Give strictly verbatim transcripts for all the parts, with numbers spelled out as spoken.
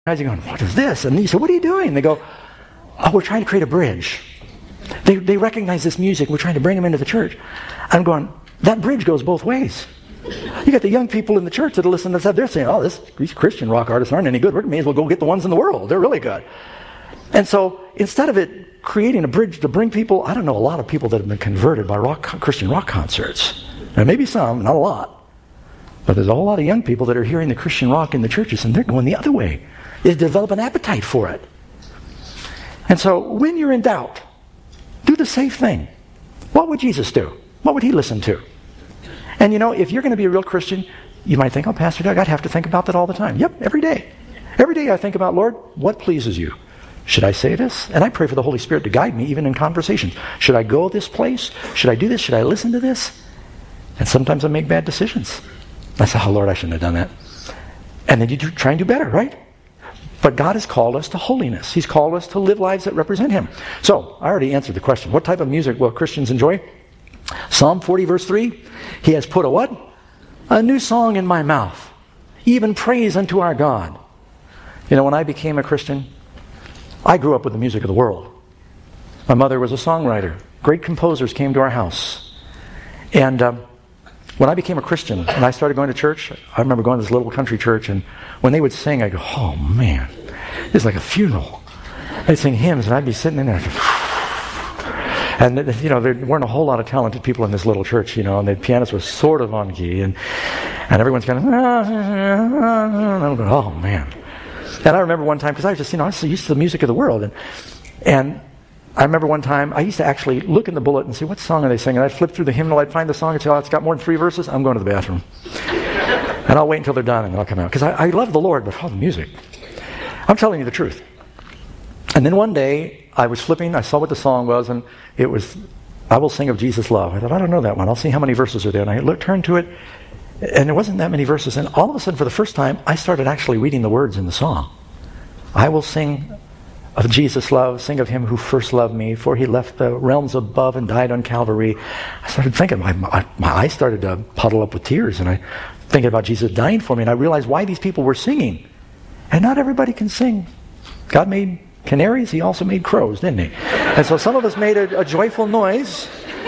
You're going, what is this? And you say, what are you doing? They go, oh, we're trying to create a bridge. They, they recognize this music. We're trying to bring them into the church. I'm going, that bridge goes both ways. You got the young people in the church that are listening to stuff. They're saying, oh, this, these Christian rock artists aren't any good. We may as well go get the ones in the world. They're really good. And so instead of it creating a bridge to bring people, I don't know a lot of people that have been converted by rock, Christian rock concerts. Now, maybe some, not a lot. But there's a whole lot of young people that are hearing the Christian rock in the churches, and they're going the other way. They develop an appetite for it. And so when you're in doubt, do the safe thing. What would Jesus do? What would he listen to? And you know, if you're going to be a real Christian, you might think, oh, Pastor Doug, I'd have to think about that all the time. Yep, every day. Every day I think about, Lord, what pleases you? Should I say this? And I pray for the Holy Spirit to guide me even in conversations. Should I go this place? Should I do this? Should I listen to this? And sometimes I make bad decisions. I say, oh, Lord, I shouldn't have done that. And then you do, try and do better, right? But God has called us to holiness. He's called us to live lives that represent Him. So, I already answered the question. What type of music will Christians enjoy? Psalm forty, verse three. He has put a what? A new song in my mouth. Even praise unto our God. You know, when I became a Christian, I grew up with the music of the world. My mother was a songwriter. Great composers came to our house. And um, when I became a Christian and I started going to church, I remember going to this little country church, and when they would sing, I'd go, oh man, this is like a funeral. They'd sing hymns, and I'd be sitting in there. And, you know, there weren't a whole lot of talented people in this little church, you know, and the pianist was sort of on key, and, and everyone's kind of, and I'm going, oh man. And I remember one time, because I was just, you know, I was so used to the music of the world, and and I remember one time, I used to actually look in the bulletin and see, what song are they singing? I'd flip through the hymnal, I'd find the song and say, oh, it's got more than three verses, I'm going to the bathroom. And I'll wait until they're done and I'll come out. Because I, I love the Lord, but oh, the music. I'm telling you the truth. And then one day, I was flipping, I saw what the song was, and it was, I Will Sing of Jesus' Love. I thought, I don't know that one. I'll see how many verses are there. And I looked, turned to it, and there wasn't that many verses. And all of a sudden, for the first time, I started actually reading the words in the song. I will sing of Jesus' love, sing of Him who first loved me, for He left the realms above and died on Calvary. I started thinking, my, my, my eyes started to puddle up with tears, and I thinking about Jesus dying for me, and I realized why these people were singing. And not everybody can sing. God made canaries, He also made crows, didn't He? And so some of us made a, a joyful noise,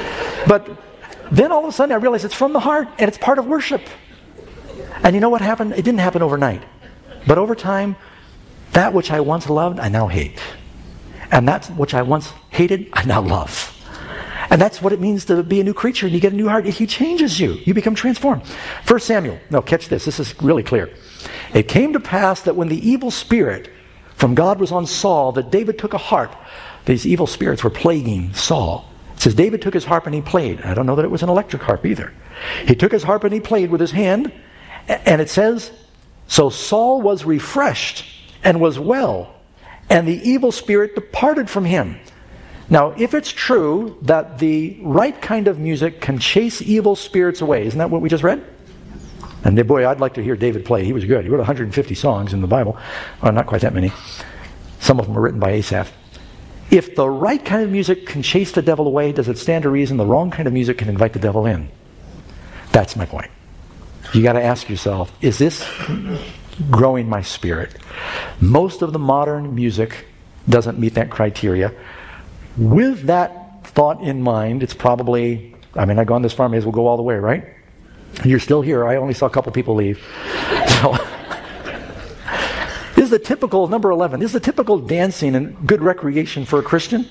but then all of a sudden I realized it's from the heart, and it's part of worship. And you know what happened? It didn't happen overnight. But over time, that which I once loved, I now hate. And that which I once hated, I now love. And that's what it means to be a new creature. You get a new heart. He changes you. You become transformed. First Samuel. No, catch this. This is really clear. It came to pass that when the evil spirit from God was on Saul, that David took a harp. These evil spirits were plaguing Saul. It says David took his harp and he played. I don't know that it was an electric harp either. He took his harp and he played with his hand. And it says, so Saul was refreshed and was well, and the evil spirit departed from him. Now, if it's true that the right kind of music can chase evil spirits away, isn't that what we just read? And boy, I'd like to hear David play. He was good. He wrote one hundred fifty songs in the Bible. Well, not quite that many. Some of them were written by Asaph. If the right kind of music can chase the devil away, does it stand to reason the wrong kind of music can invite the devil in? That's my point. You got to ask yourself, is this growing my spirit? Most of the modern music doesn't meet that criteria. With that thought in mind, it's probably, I mean, I've gone this far, may as well go all the way, right? You're still here. I only saw a couple people leave. So, this is the typical, number eleven, this is the typical dancing and good recreation for a Christian.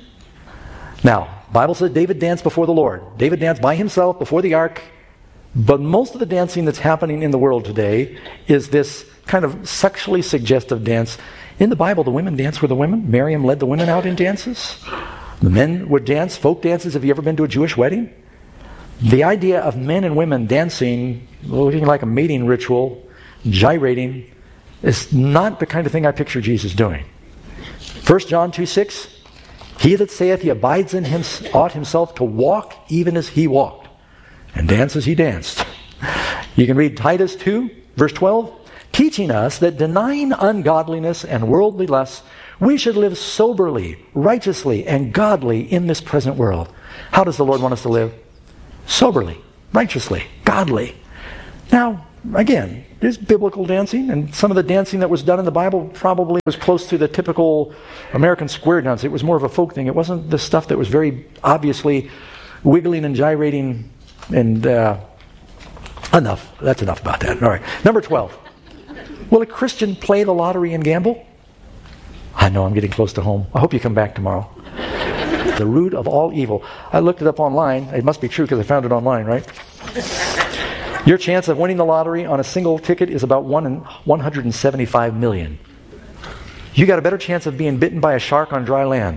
Now, Bible says David danced before the Lord. David danced by himself before the ark. But most of the dancing that's happening in the world today is this kind of sexually suggestive dance. In the Bible, the women dance with the women. Miriam led the women out in dances. The men would dance, folk dances. Have you ever been to a Jewish wedding? The idea of men and women dancing, looking like a mating ritual, gyrating, is not the kind of thing I picture Jesus doing. First John two six, he that saith he abides in him ought himself to walk even as he walked, and dance as he danced. You can read Titus two, verse twelve, teaching us that denying ungodliness and worldly lusts, we should live soberly, righteously, and godly in this present world. How does the Lord want us to live? Soberly, righteously, godly. Now, again, There's biblical dancing, and some of the dancing that was done in the Bible probably was close to the typical American square dance. It was more of a folk thing. It wasn't the stuff that was very obviously wiggling and gyrating. And uh, enough. That's enough about that. All right. Number twelve. Will a Christian play the lottery and gamble? I know I'm getting close to home. I hope you come back tomorrow. The root of all evil. I looked it up online. It must be true because I found it online, right? Your chance of winning the lottery on a single ticket is about one in one hundred seventy-five million. You got a better chance of being bitten by a shark on dry land.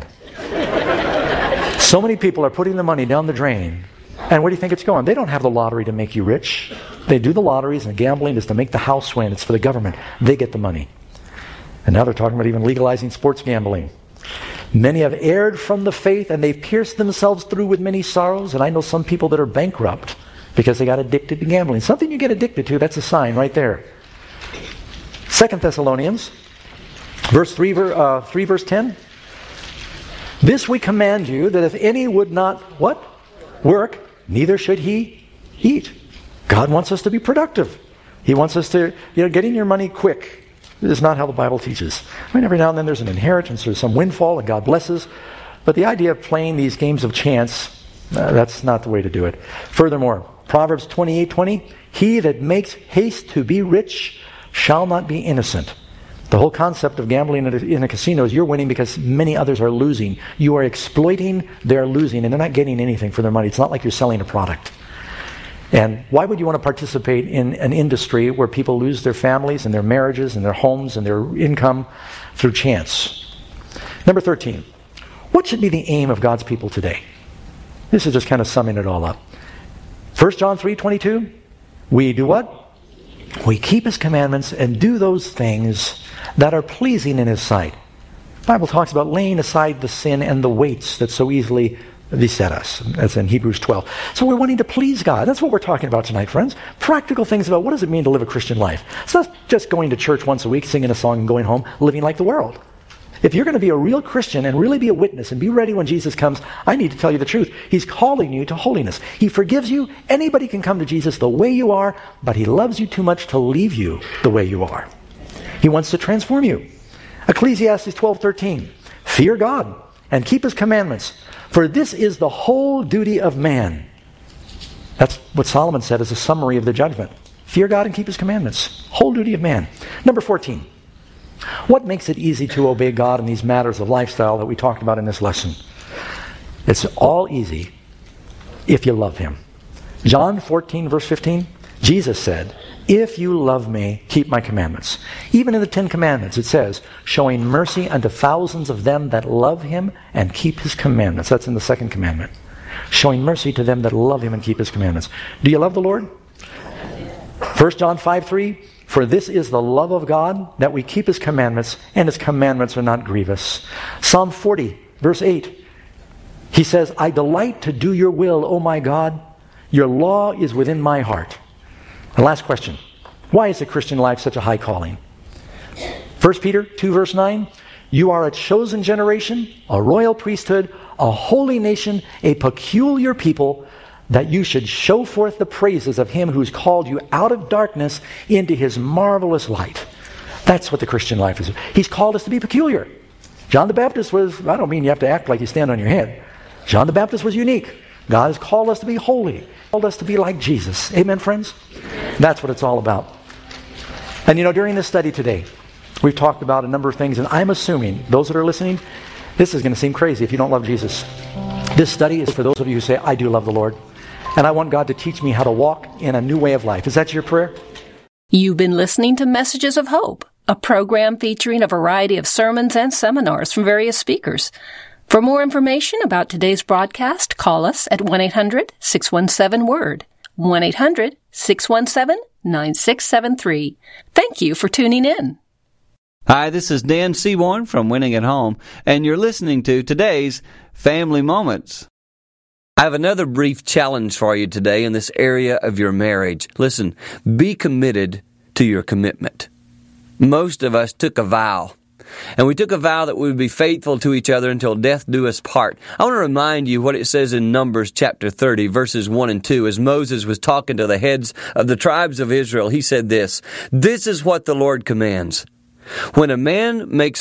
So many people are putting the money down the drain. And where do you think it's going? They don't have the lottery to make you rich. They do the lotteries, and gambling is to make the house win. It's for the government. They get the money. And now they're talking about even legalizing sports gambling. Many have erred from the faith, and they've pierced themselves through with many sorrows. And I know some people that are bankrupt because they got addicted to gambling. Something you get addicted to, that's a sign right there. Second Thessalonians, verse three, uh, three verse ten. This we command you, that if any would not, what? Work, neither should he eat. God wants us to be productive. He wants us to, you know, getting your money quick. This is not how the Bible teaches. I mean, every now and then there's an inheritance or some windfall and God blesses. But the idea of playing these games of chance, uh, that's not the way to do it. Furthermore, Proverbs twenty-eight twenty, he that makes haste to be rich shall not be innocent. The whole concept of gambling in a, in a casino is you're winning because many others are losing. You are exploiting their losing, and they're not getting anything for their money. It's not like you're selling a product. And why would you want to participate in an industry where people lose their families and their marriages and their homes and their income through chance? Number thirteen. What should be the aim of God's people today? This is just kind of summing it all up. First John three twenty-two. We do what? We keep His commandments and do those things that are pleasing in His sight. The Bible talks about laying aside the sin and the weights that so easily beset us. That's in Hebrews twelve. So we're wanting to please God. That's what we're talking about tonight, friends. Practical things about what does it mean to live a Christian life. It's not just going to church once a week, singing a song and going home, living like the world. If you're going to be a real Christian and really be a witness and be ready when Jesus comes, I need to tell you the truth. He's calling you to holiness. He forgives you. Anybody can come to Jesus the way you are, but He loves you too much to leave you the way you are. He wants to transform you. Ecclesiastes twelve thirteen. Fear God and keep His commandments, for this is the whole duty of man. That's what Solomon said as a summary of the judgment. Fear God and keep His commandments. Whole duty of man. Number fourteen. What makes it easy to obey God in these matters of lifestyle that we talked about in this lesson? It's all easy if you love Him. John fourteen, verse fifteen, Jesus said, if you love me, keep my commandments. Even in the Ten Commandments it says, showing mercy unto thousands of them that love Him and keep His commandments. That's in the second commandment. Showing mercy to them that love Him and keep His commandments. Do you love the Lord? First John five three, for this is the love of God, that we keep His commandments, and His commandments are not grievous. Psalm forty, verse eight, He says, I delight to do your will, O my God. Your law is within my heart. The last question. Why is the Christian life such a high calling? First Peter two, verse nine, you are a chosen generation, a royal priesthood, a holy nation, a peculiar people, that you should show forth the praises of Him who's called you out of darkness into His marvelous light. That's what the Christian life is. He's called us to be peculiar. John the Baptist was, I don't mean you have to act like you stand on your head. John the Baptist was unique. God has called us to be holy. Called us to be like Jesus. Amen, friends? That's what it's all about. And you know, during this study today, we've talked about a number of things, and I'm assuming, those that are listening, this is going to seem crazy if you don't love Jesus. This study is for those of you who say, I do love the Lord. And I want God to teach me how to walk in a new way of life. Is that your prayer? You've been listening to Messages of Hope, a program featuring a variety of sermons and seminars from various speakers. For more information about today's broadcast, call us at one eight hundred six one seven word, one eight hundred six one seven nine six seven three. Thank you for tuning in. Hi, this is Dan Seaborn from Winning at Home, and you're listening to today's Family Moments. I have another brief challenge for you today in this area of your marriage. Listen, be committed to your commitment. Most of us took a vow And we took a vow that we would be faithful to each other until death do us part. I want to remind you what it says in Numbers chapter thirty, verses one and two. As Moses was talking to the heads of the tribes of Israel, he said this, "This is what the Lord commands. When a man makes